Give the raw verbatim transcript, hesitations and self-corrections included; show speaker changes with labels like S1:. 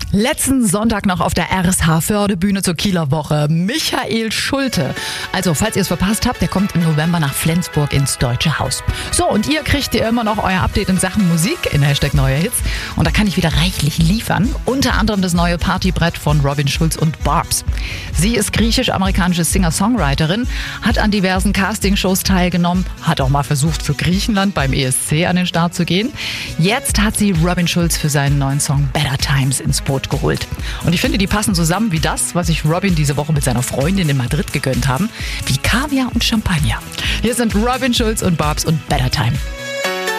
S1: Letzten Sonntag noch auf der R S H Fördebühne zur Kieler Woche. Michael Schulte. Also, falls ihr es verpasst habt, der kommt im November nach Flensburg ins Deutsche Haus. So, und ihr kriegt ihr immer noch euer Update in Sachen Musik in Hashtag Neue Hits. Und da kann ich wieder reichlich liefern. Unter anderem das neue Partybrett von Robin Schulz und Barbs. Sie ist griechisch-amerikanische Singer-Songwriterin, hat an diversen Castingshows teilgenommen, hat auch mal versucht, für Griechenland beim E S C an den Start zu gehen. Jetzt hat sie Robin Schulz für seinen neuen Song Better Times ins Boot geholt. Und ich finde, die passen zusammen wie das, was sich Robin diese Woche mit seiner Freundin in Madrid gegönnt haben, wie Kaviar und Champagner. Hier sind Robin Schulz und Barbs und Better Time.